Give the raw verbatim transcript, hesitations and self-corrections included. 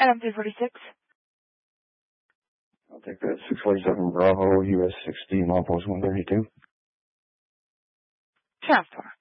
Adam three forty-six. I'll take that. six forty-seven Bravo, U S sixty, milepost one thirty-two. Transfer.